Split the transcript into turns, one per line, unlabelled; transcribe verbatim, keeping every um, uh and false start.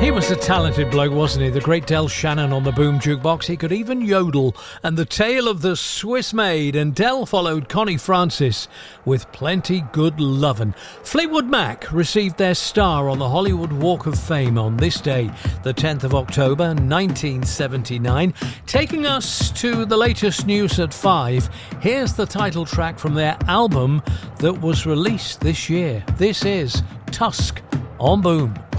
He was a talented bloke, wasn't he? The great Del Shannon on the boom jukebox. He could even yodel. And the tale of the Swiss maid. And Del followed Connie Francis with Plenty Good Lovin'. Fleetwood Mac received their star on the Hollywood Walk of Fame on this day, the tenth of October, nineteen seventy-nine. Taking us to the latest news at five, here's the title track from their album that was released this year. This is Tusk on Boom.